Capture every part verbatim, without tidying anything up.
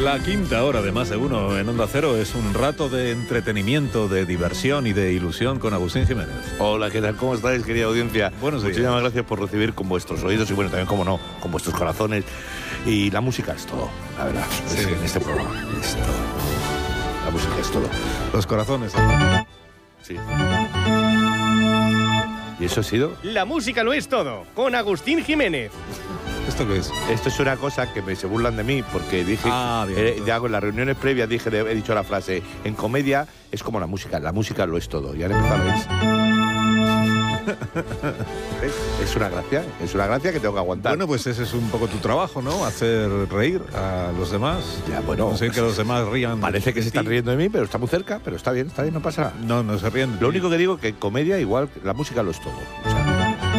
La quinta hora de Más de Uno en Onda Cero es un rato de entretenimiento, de diversión y de ilusión con Agustín Jiménez. Hola, ¿qué tal? ¿Cómo estáis, querida audiencia? Buenos días. Muchísimas gracias por recibir con vuestros oídos y, bueno, también, como no, con vuestros corazones. Y la música es todo, la verdad. Sí. Es, en este programa es todo. La música es todo. Los corazones. Sí. ¿Y eso ha sido? La música lo es todo, con Agustín Jiménez. ¿Esto qué es? Esto es una cosa que me se burlan de mí porque dije, Ah, bien, eh, bien. ya en las reuniones previas dije, he dicho la frase, en comedia es como la música, la música lo es todo. Y han empezado, ¿ves? ¿Ves? Es una gracia, es una gracia que tengo que aguantar. Bueno, pues ese es un poco tu trabajo, ¿no? Hacer reír a los demás. Ya, bueno, Conseguir que los demás rían. parece que se están riendo de mí, pero está muy cerca, pero está bien, está bien, no pasa nada. No, no se ríen. Lo único que digo es que en comedia igual la música lo es todo. O sea,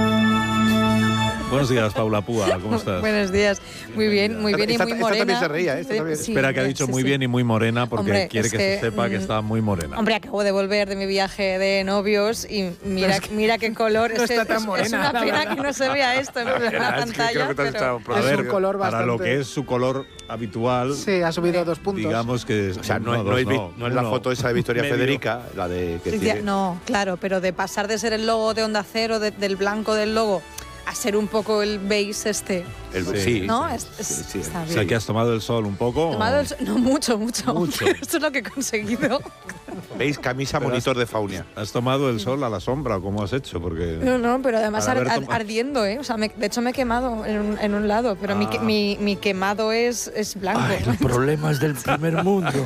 Buenos días, Paula Púa, ¿cómo estás? Buenos días. Muy bien, muy bien y Esta- muy esta morena. también se reía, ¿eh? Esta también. Sí, Espera, que ha dicho sí, muy sí. bien y muy morena porque Hombre, quiere es que, que, se sepa que mm, está muy morena. Hombre, acabo de volver de mi viaje de novios y mira, mira qué color. no es, está es- tan es morena, una la pena verdad. que no se vea esto en la es que pantalla. creo que te has pero- estado A Es ver, un color para lo bastante- que es su color habitual, Sí, ha subido dos puntos. digamos que... o sea, no, no, no, dos es, vi- no, no es la uno. foto esa de Victoria Medio. Federica, la de que Sí, tiene- no, claro, pero de pasar de ser el logo de Onda Cero, de- del blanco del logo, a ser un poco el beige este. el, Sí, sí, ¿No? sí, Es- es- sí, sí. está O bien. sea, que has tomado el sol un poco. Tomado el sol- no, mucho, mucho. Mucho. Esto es lo que he conseguido. ¿Veis? Camisa Pero monitor de Faunia. ¿Has tomado el sol a la sombra o cómo has hecho? Porque... No, no, pero además Para ar- haber ar- tomado- ardiendo, ¿eh? O sea, me- de hecho me he quemado en un, en un lado, pero mi, que- Ah. mi, mi quemado es, es blanco. problemas del primer mundo.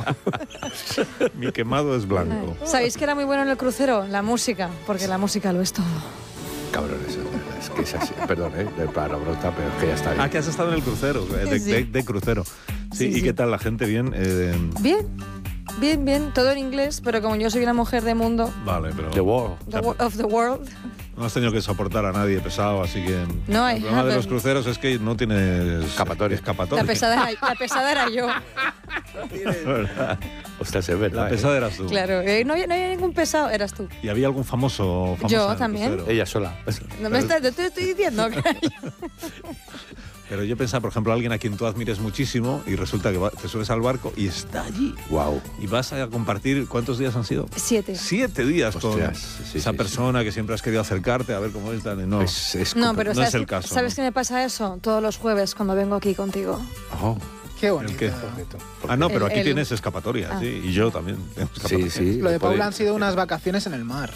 Mi quemado es blanco. ¿Sabéis que era muy bueno en el crucero? La música, porque la música lo es todo. Cabrones, es que es así. Perdón, ¿eh? De palabrota, pero es que ya está bien. Ah, que has estado en el crucero, eh, de, Sí. de- de crucero. Sí, Sí, ¿y sí. qué tal la gente? ¿Bien? Eh, Bien, bien, bien, todo en inglés, pero como yo soy una mujer de mundo, vale, pero... The Wall. the wo- of the world, No has tenido que soportar a nadie pesado, así que... No, I el problema de los haven't. cruceros es que no tienes... Escapatoria. escapatoria. la pesada, era, la pesada era yo. ¿Verdad? Ostras, es verdad. La ¿eh? pesada eras tú. Claro, eh, no, había, no había ningún pesado, eras tú. ¿Y había algún famoso? famosa Yo en el también. crucero? Ella sola. No me estás, yo te estoy diciendo que Pero yo pensaba, por ejemplo, alguien a quien tú admires muchísimo y resulta que va- te subes al barco y está allí. Wow. Y vas a compartir, ¿cuántos días han sido? siete. Siete días con Hostias, sí, esa sí, persona que siempre has querido acercarte a ver cómo es. tal, y no. Es, es No, compl- pero no ¿sabes, es el qué- caso, ¿sabes ¿no? qué me pasa eso? Todos los jueves cuando vengo aquí contigo. Oh, Qué bonito. qué? bonito. Ah, no, pero El- aquí el- tienes escapatoria, Ah. sí, y yo también tengo Sí, escapatoria. sí. Lo de puede- Paula han sido unas vacaciones en el mar.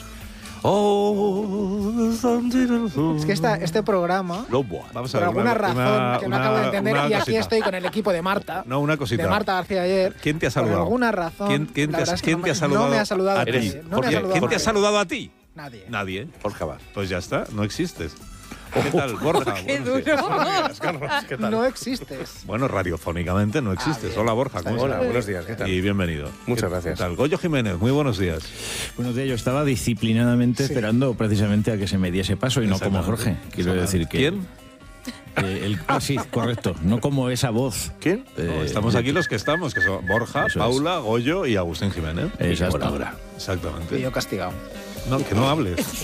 Oh, Es que esta, este programa, Lobo. Vamos a por ver, alguna una- razón una- que no una- acabo de entender, una y aquí cosita. estoy con el equipo de Marta, No, una cosita. de Marta García ayer. ¿Quién te ha saludado? Por alguna razón. ¿Quién, quién la te, verdad ha- es que quién no te ha me- saludado? No me ha saludado a a ti? nadie. No me ha ¿Quién- saludado ¿Quién a te ha nadie. saludado a ti? Nadie. Nadie. Jorge Abad. Pues ya está, no existes. ¿Qué tal, Borja? ¡Qué Buenos duro! días. Carlos, ¿qué tal? No existes. Bueno, radiofónicamente no existes. Hola, Borja, ¿cómo Hola, estás? buenos días, ¿qué tal? Y bienvenido. Muchas ¿Qué gracias. tal? Goyo Jiménez, muy buenos días. Buenos días, yo estaba disciplinadamente Sí. esperando precisamente a que se me diese paso y no como Jorge. Quiero decir que. ¿Quién? que el- ah, sí, correcto. No como esa voz. ¿Quién? No, Eh, estamos aquí los que estamos, que son Borja, Eso es. Paula, Goyo y Agustín Jiménez. Exacto. Y ahora. Y Exactamente. yo castigado. No, que no hables.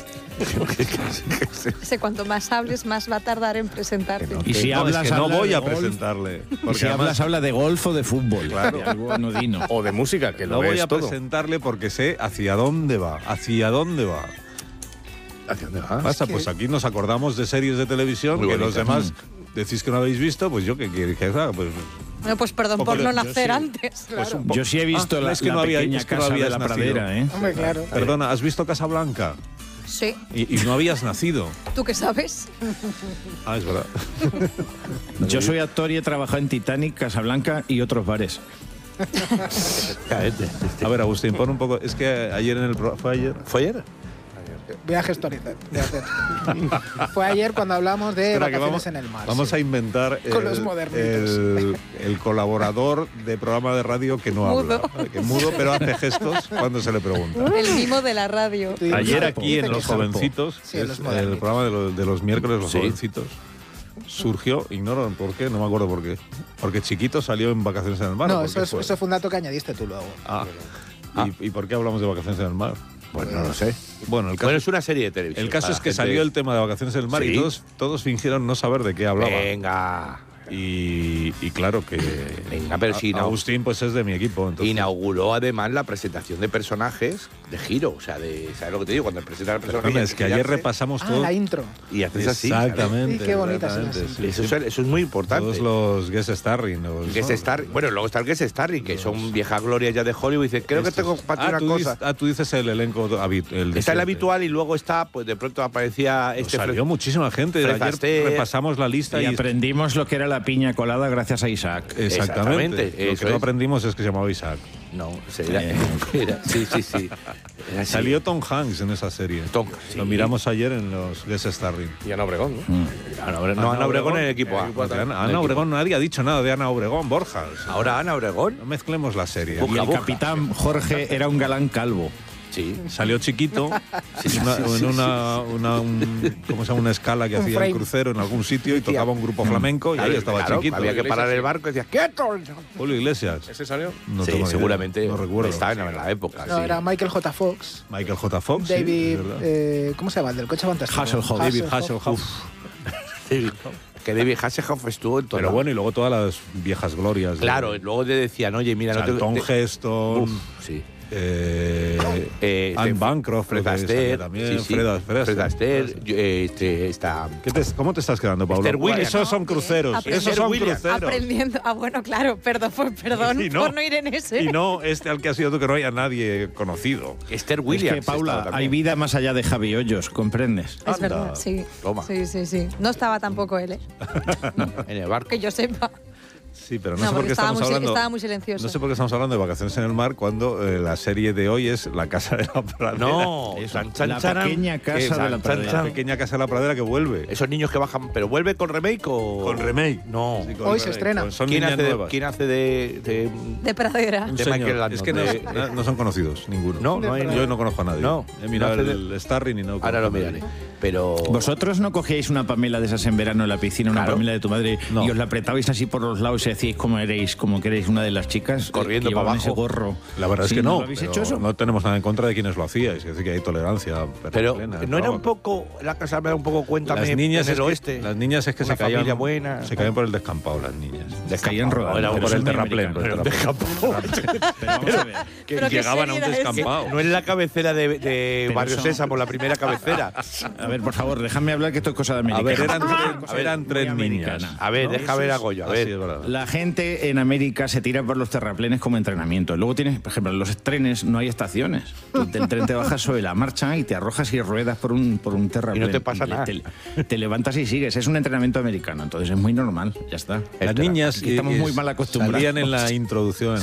Sé cuanto más hables, más va a tardar en presentarte. Y si no, hablas, es que no habla voy de a golf. presentarle. Y Porque si además hablas, habla de golf o de fútbol. Claro. De algo anodino. O de música, que no lo voy es a todo. presentarle porque sé hacia dónde va. Hacia dónde va. ¿Hacia dónde vas? Pasa, pues aquí nos acordamos de series de televisión Muy que los bonitas. demás decís que no habéis visto, pues yo que quiero que haga, pues Bueno, pues perdón Poco por de- no yo nacer sí. antes. Pues un po- Yo sí he visto Ah, la, es que la no había- pequeña es que no casa de habías la nacido. pradera, ¿eh? Hombre, claro. Perdona, ¿has visto Casablanca? Sí. Y, y no habías nacido. ¿Tú qué sabes? Ah, es verdad. Yo soy actor y he trabajado en Titanic, Casablanca y otros bares. A ver, Agustín, pon un poco. Es que ayer en el pro- ¿fue ayer? ¿Fue ayer? Voy a gestorizar. voy a hacer. Fue ayer cuando hablamos de Espera, que vacaciones vamos, en el mar. vamos sí. a inventar Con el, los modernitos. el, el colaborador de programa de radio que no habla. Mudo. Que mudo, pero hace gestos cuando se le pregunta. El mimo de la radio. Sí, Ayer Sarpo. aquí Dice en que Los Sarpo. Jovencitos, Sí, en es los el modernitos. programa de los, de los miércoles, Los Sí. Jovencitos, surgió, ignoro por qué, no me acuerdo por qué, porque Chiquito salió en Vacaciones en el Mar. ¿o No, por eso, qué es- fue? eso fue un dato que añadiste tú luego. Ah. Ah. ¿Y, ¿Y por qué hablamos de Vacaciones en el Mar? Pues no lo sé. Bueno, el caso, Bueno, es una serie de televisión. el caso para es que gente- salió el tema de Vacaciones en el Mar Sí. y todos, todos fingieron no saber de qué hablaba. Venga. Y, y claro que Venga, pero si a- no- Agustín pues es de mi equipo. Entonces, Inauguró además la presentación de personajes de giro, o sea, de, ¿sabes lo que te digo? Cuando presentan el personaje. perdóname, y es que hay ayer girarse, repasamos Ah, todo. la intro. Y haces así. Exactamente. Sí, qué bonita es exactamente, así. sí, Eso, sí. es, eso es muy importante. Todos los guest starring. los- Guest Star, bueno, luego está el Guest Starring, que son viejas glorias ya de Hollywood. Y dice, creo que Estos- tengo para ti ah, una tú cosa. dices, ah, tú dices el elenco habi- el de Está el siempre. habitual y luego está, pues de pronto aparecía Pues este. salió muchísima gente. Fred Ayer Astaire. repasamos la lista Y y, aprendimos lo que era la piña colada gracias a Isaac. exactamente. Exactamente, Lo eso que no es. aprendimos es que se llamaba Isaac. No, era, Eh. era- sí, sí, sí. Era así. Salió Tom Hanks en esa serie. Tom, Lo sí. miramos ayer en los guest starring. Y Ana Obregón, ¿no? Ana Obregón, no, Ana Obregón en el equipo A. Pues de Ana, En el Ana equipo. Obregón, nadie ha dicho nada de Ana Obregón, Borjas. Ahora Ana Obregón. No mezclemos la serie. Busca, Y el busca. capitán Jorge era un galán calvo. Sí. Salió chiquito en una, en una, una- un- ¿cómo se llama? Una escala que Un hacía frame. el crucero en algún sitio y tocaba un grupo flamenco y ahí Claro, estaba claro, chiquito. había que parar el barco y decía, ¡quieto! Julio Iglesias. ¿Ese salió? No sí, tengo ni idea, seguramente. No recuerdo. Estaba en la, en la época. No, sí. era Michael J. Fox. Michael J. Fox. sí, David, es verdad. eh, ¿cómo se llama? El del coche fantástico. Hasselhoff. David Hasselhoff. Sí. Que David Hasselhoff estuvo en todo. Pero bueno, y luego todas las viejas glorias. de- Claro, luego te decían, oye, mira, no te. Charlton te- Heston. Uf, sí. eh, Eh, Anne este, Bancroft, Fred creo que salía Astaire, también, sí, sí. Fred Astaire, Fred Astaire, sí. yo, eh, este, está. ¿Qué te- ¿Cómo te estás quedando, Pablo? Esther Williams. Esos son cruceros. Aprender. Esos son Williams. cruceros. Aprendiendo. Ah, bueno, claro, perdón, por- perdón Y por no ir en ese. Y no este al que has ido tú, que no haya nadie conocido. Esther Williams. es que, Paula, estaba hay también. vida más allá de Javi Hoyos, ¿comprendes? Es verdad, sí. Toma. Sí, sí, sí. No estaba tampoco él, ¿eh? En el barco. Que yo sepa. Sí, pero no, No, sé por porque qué estaba estamos muy, hablando. estaba muy silencioso. No sé por qué estamos hablando de vacaciones en el mar cuando eh, la serie de hoy es La Casa de la Pradera. No, Eso, chan, chan, la charan, pequeña casa que de chan, la chan, pradera. chan. La pequeña Casa de la Pradera que vuelve. Esos niños que bajan. ¿Pero vuelve con remake o.? Con remake. No. Sí, con Hoy se remake. estrena. Con- Son ¿Quién, niñas hace de, nuevas. ¿Quién hace de.? de- De pradera. Un de señor. Michael Landon, Es que no, de- no- no son conocidos, ninguno. No, no hay- Yo no conozco a nadie. No, He mirado no hace el starring y no Ahora lo conozco a miraré. nadie. Pero. ¿Vosotros no cogíais una Pamela de esas en verano en la piscina, una Claro. Pamela de tu madre, No. y os la apretabais así por los lados y decíais cómo eréis, como que erais una de las chicas? eh, Corriendo que para llevaban abajo. ese gorro? La verdad Sí, es que no. ¿lo habéis pero hecho eso? No tenemos nada en contra de quienes lo hacíais. Es decir, que hay tolerancia. Pero plena, no era ¿no? un poco. La casa me da un poco cuéntame. Las niñas, en es el que, oeste. las niñas es que Una se caían, familia buena. se caían por el descampado, las niñas. Caían rodando. Era pero por son el muy terraplén. por el americanos. terraplén. Pero vamos a ver. Que Pero qué llegaban a un serie era esa. descampado. No es la cabecera de, de Pero Barrio son- Sésamo, la primera cabecera. A ver, por favor, déjame hablar que esto es cosa de A americana. ver, eran Cosa tres, eran muy tres americana. niñas. A ver, ¿no? deja ver a Goyo, a Así ver. es verdad. La gente en América se tira por los terraplenes como entrenamiento. Luego tienes, por ejemplo, en los trenes no hay estaciones. Tú del tren te bajas sobre la marcha y te arrojas y ruedas por un, por un terraplén. Y no te pasa nada. Te, te levantas y sigues. Es un entrenamiento americano, entonces es muy normal. Ya está. Las niñas Aquí estamos eh, muy mal acostumbrados. salían en la introducción, en